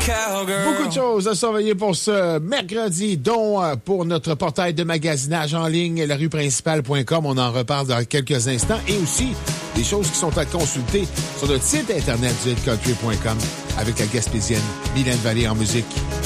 Beaucoup de choses à surveiller pour ce mercredi, dont pour notre portail de magasinage en ligne, larueprincipale.com. On en reparle dans quelques instants. Et aussi, des choses qui sont à consulter sur notre site internet du country.com avec la Gaspésienne Mylène Vallée en musique.